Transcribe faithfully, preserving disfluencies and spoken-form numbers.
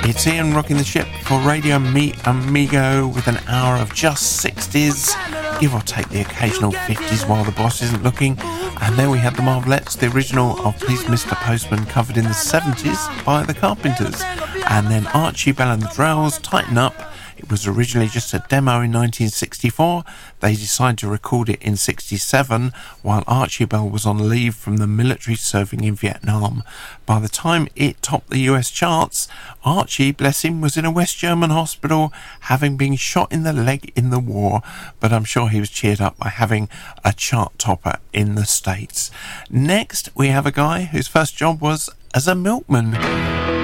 It's Ian rocking the ship for Radio Mi Amigo with an hour of just sixties, give or take the occasional fifties while the boss isn't looking. And then we had the Marvelettes, the original of Please Mister Postman, covered in the seventies by the Carpenters. And then Archie Bell and the Drells, Tighten Up. It was originally just a demo in nineteen sixty-four. They decided to record it in sixty-seven while Archie Bell was on leave from the military serving in Vietnam. By the time it topped the U S charts, Archie, bless him, was in a West German hospital having been shot in the leg in the war, but I'm sure he was cheered up by having a chart topper in the States. Next, we have a guy whose first job was as a milkman.